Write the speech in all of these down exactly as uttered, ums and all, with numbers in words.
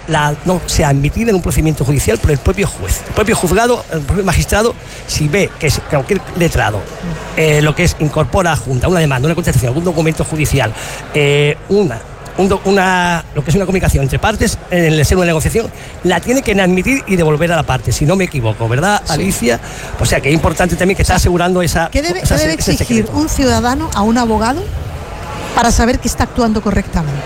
la, no sea admitida en un procedimiento judicial por el propio juez. El propio juzgado, el propio magistrado, si ve que es cualquier letrado, eh, lo que es incorpora a junta una demanda, una contestación, algún documento judicial, eh, una Un do, una, lo que es una comunicación entre partes en el seno de una negociación, la tiene que admitir y devolver a la parte, si no me equivoco, ¿verdad, sí. Alicia? O sea que es importante también que está asegurando esa... ¿Qué debe, esa, ¿qué debe exigir un ciudadano a un abogado para saber que está actuando correctamente?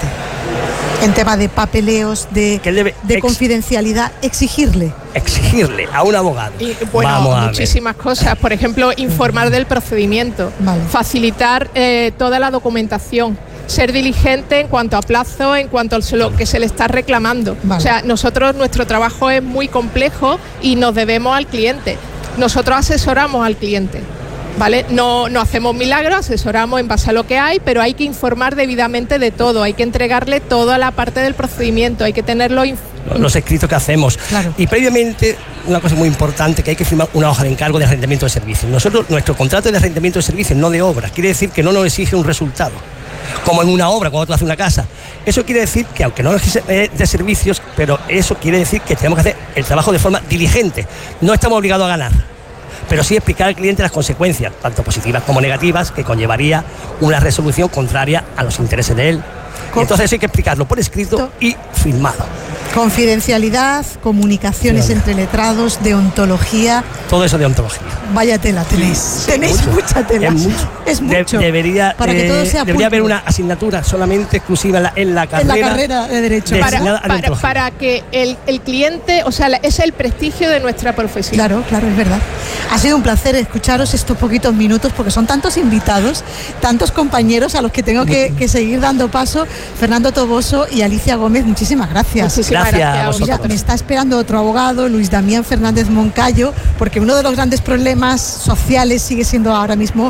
En tema de papeleos, de, debe de ex, confidencialidad, exigirle. Exigirle a un abogado. Y, bueno, Vamos muchísimas cosas. Por ejemplo, informar del procedimiento, vale. facilitar eh, toda la documentación, ser diligente en cuanto a plazo, en cuanto a lo que se le está reclamando. Vale. O sea, nosotros, nuestro trabajo es muy complejo y nos debemos al cliente. Nosotros asesoramos al cliente, ¿vale? No, no hacemos milagros, asesoramos en base a lo que hay, pero hay que informar debidamente de todo, hay que entregarle toda la parte del procedimiento, hay que tenerlo... Inf- los escritos que hacemos. Claro. Y previamente, una cosa muy importante, que hay que firmar una hoja de encargo de arrendamiento de servicios. Nosotros, nuestro contrato es de arrendamiento de servicios, no de obra. Quiere decir que no nos exige un resultado, como en una obra, cuando tú haces una casa. Eso quiere decir que, aunque no es de servicios, pero eso quiere decir que tenemos que hacer el trabajo de forma diligente. No estamos obligados a ganar, pero sí explicar al cliente las consecuencias, tanto positivas como negativas, que conllevaría una resolución contraria a los intereses de él. Y entonces hay que explicarlo por escrito y firmado. Confidencialidad, comunicaciones entre letrados, deontología. Todo eso de ontología. Vaya tela tenéis. Sí, tenéis mucho. mucha tela. Es mucho. Es mucho. De, debería para que todo sea debería haber una asignatura solamente exclusiva en la, en la carrera. En la carrera de Derecho. Para, para, para que el, el cliente, o sea, es el prestigio de nuestra profesión. Claro, claro, es verdad. Ha sido un placer escucharos estos poquitos minutos porque son tantos invitados, tantos compañeros a los que tengo que, que seguir dando paso. Fernando Toboso y Alicia Gómez, muchísimas gracias. Muchísimas gracias, gracias a Mira, me está esperando otro abogado, Luis Damián Fernández Moncayo, porque uno de los grandes problemas sociales sigue siendo ahora mismo,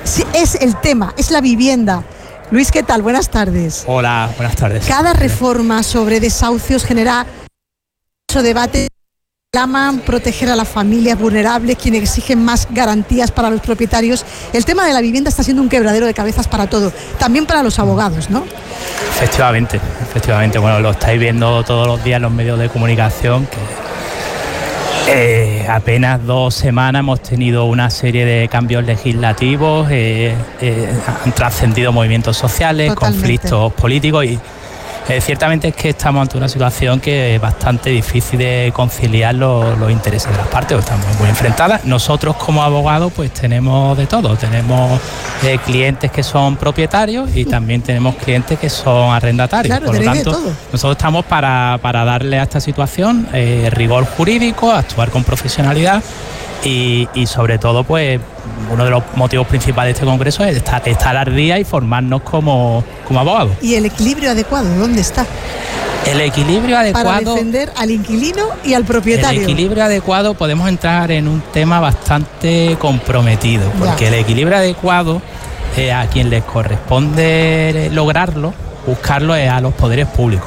es el tema, es la vivienda. Luis, ¿qué tal? Buenas tardes. Hola, buenas tardes. Cada reforma sobre desahucios genera mucho debate. Reclaman proteger a las familias vulnerables, quienes exigen más garantías para los propietarios. El tema de la vivienda está siendo un quebradero de cabezas para todo, también para los abogados, ¿no? Efectivamente, efectivamente. Bueno, lo estáis viendo todos los días en los medios de comunicación, que eh, apenas dos semanas hemos tenido una serie de cambios legislativos, eh, eh, han trascendido movimientos sociales, Totalmente. conflictos políticos y Eh, ciertamente es que estamos ante una situación que es bastante difícil de conciliar los, los intereses de las partes, estamos muy enfrentadas. Nosotros como abogados pues tenemos de todo, tenemos eh, clientes que son propietarios y también tenemos clientes que son arrendatarios. Claro, por lo tanto, de todo. nosotros estamos para, para darle a esta situación eh, rigor jurídico, actuar con profesionalidad y, y sobre todo pues uno de los motivos principales de este congreso es estar, estar al día y formarnos como, como abogados. ¿Y el equilibrio adecuado dónde está? El equilibrio adecuado... Para defender al inquilino y al propietario. El equilibrio adecuado podemos entrar en un tema bastante comprometido, porque ya. el equilibrio adecuado eh, a quien les corresponde lograrlo, buscarlo es a los poderes públicos.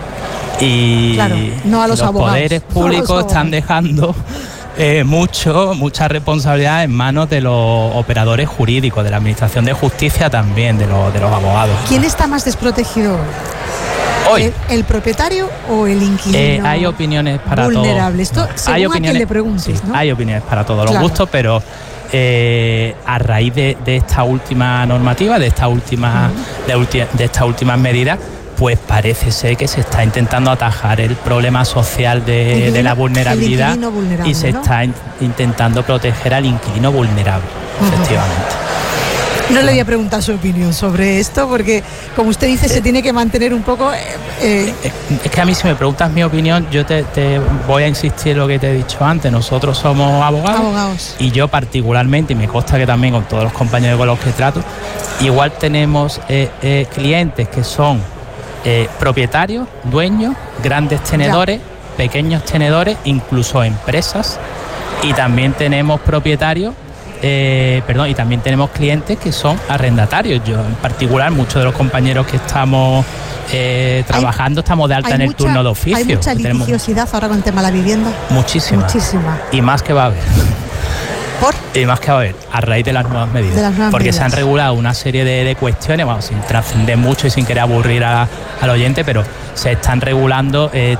Y claro, no a los, los abogados. poderes públicos no los están dejando... Eh, mucho, mucha responsabilidad en manos de los operadores jurídicos, de la Administración de Justicia también, de los, de los abogados. ¿Quién está más desprotegido hoy? ¿El, el propietario o el inquilino? Eh, hay opiniones para todos. Vulnerable. Esto según hay a opiniones, quien le preguntes, sí, ¿no? Hay opiniones para todos los claro. gustos, pero eh, a raíz de, de esta última normativa, de esta última, uh-huh. de, ulti, de estas últimas medidas, pues parece ser que se está intentando atajar el problema social de, inquilino, de la vulnerabilidad y se ¿no? está in, intentando proteger al inquilino vulnerable, uh-huh. efectivamente. No le voy a preguntar su opinión sobre esto porque, como usted dice, eh, se tiene que mantener un poco... Eh, eh. Es que a mí, si me preguntas mi opinión, yo te, te voy a insistir en lo que te he dicho antes. Nosotros somos abogados, abogados y yo particularmente, y me consta que también con todos los compañeros con los que trato, igual tenemos eh, eh, clientes que son Eh, propietarios, dueños, grandes tenedores, ya. pequeños tenedores, incluso empresas, y también tenemos propietarios, eh, perdón, y también tenemos clientes que son arrendatarios. Yo en particular, muchos de los compañeros que estamos eh, trabajando hay, estamos de alta en el mucha, turno de oficio. ¿Hay mucha litigiosidad ahora con el tema de la vivienda? Muchísima. Muchísima. Y más que va a haber. ¿Por? Y más que va a haber, a raíz de las nuevas medidas. De las nuevas porque medidas. se han regulado una serie de, de cuestiones, vamos, sin trascender mucho y sin querer aburrir a, al oyente, pero se están regulando eh,